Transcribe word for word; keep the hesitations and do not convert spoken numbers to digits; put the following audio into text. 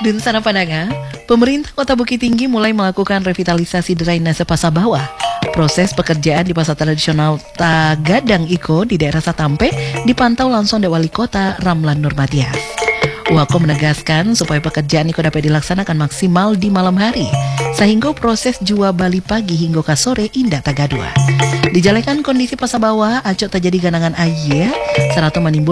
Dan sana Pananga, pemerintah Kota Bukit Tinggi mulai melakukan revitalisasi drainase pasar bawah. Proses pekerjaan di pasar tradisional Tagadang Iko di daerah Satampe dipantau langsung oleh Wali Kota Ramlan Nurbatias. Wako menegaskan supaya pekerjaan Iko dapat dilaksanakan maksimal di malam hari, sehingga proses jual bali pagi hingga ke sore indah tagadua. Dijalekan kondisi pasar bawah, acok terjadi genangan air, serta menimbulkan